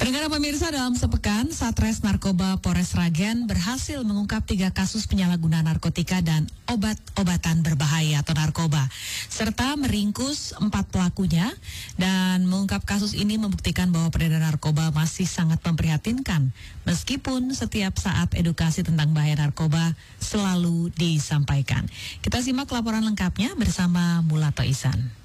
Pendengar pemirsa, dalam sepekan, Satres Narkoba Polres Sragen berhasil mengungkap 3 kasus penyalahgunaan narkotika dan obat-obatan berbahaya atau narkoba, serta meringkus 4 pelakunya. Dan mengungkap kasus ini membuktikan bahwa peredaran narkoba masih sangat memprihatinkan, meskipun setiap saat edukasi tentang bahaya narkoba selalu disampaikan. Kita simak laporan lengkapnya bersama Mulato Ihsan.